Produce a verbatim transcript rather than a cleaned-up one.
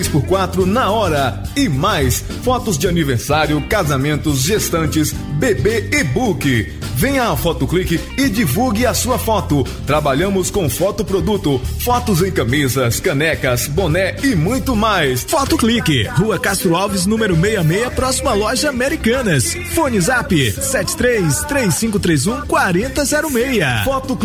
por quatro na hora. E mais, fotos de aniversário, casamentos, gestantes, bebê e book. Venha à Fotoclique e divulgue a sua foto. Trabalhamos com fotoproduto, fotos em camisas, canecas, boné e muito mais. Fotoclique, Rua Castro Alves, número sessenta e seis, próxima loja Americanas. Fone Zap sete três três cinco três um quatro zero zero seis. Foto